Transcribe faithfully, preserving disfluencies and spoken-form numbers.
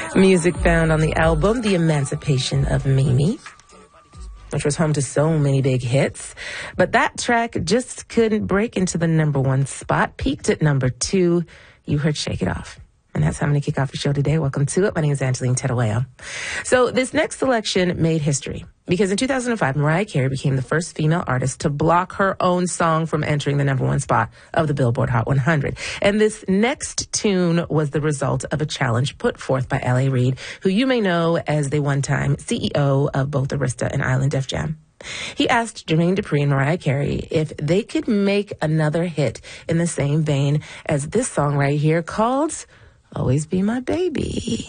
Music found on the album The Emancipation of Mimi, which was home to so many big hits. But that track just couldn't break into the number one spot. Peaked at number two. You heard Shake It Off. And that's how I'm going to kick off the show today. Welcome to it. My name is Angeline Teruel. So this next selection made history because in two thousand five, Mariah Carey became the first female artist to block her own song from entering the number one spot of the Billboard Hot one hundred. And this next tune was the result of a challenge put forth by L A. Reid, who you may know as the one-time C E O of both Arista and Island Def Jam. He asked Jermaine Dupri and Mariah Carey if they could make another hit in the same vein as this song right here called Always Be My Baby.